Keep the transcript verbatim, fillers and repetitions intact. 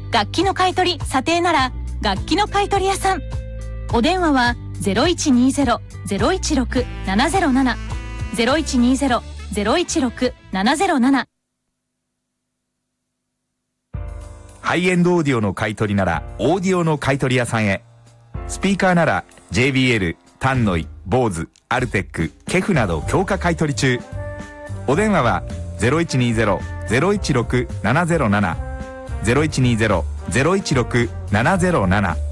楽器の買い取り査定なら楽器の買い取り屋さん。お電話は ゼロいちにゼロ ゼロいちろく ななゼロなな ゼロいちにゼロ ゼロいちろく ななゼロなな。 ハイエンドオーディオの買い取りならオーディオの買い取り屋さんへ。スピーカーなら ジェイビーエル、タンノイ、ボーズ、アルテック、ケフなど強化買い取り中。お電話は ゼロいちにゼロ ゼロいちろく ななゼロなな ゼロいちにゼロ ゼロいちろく ななゼロなな。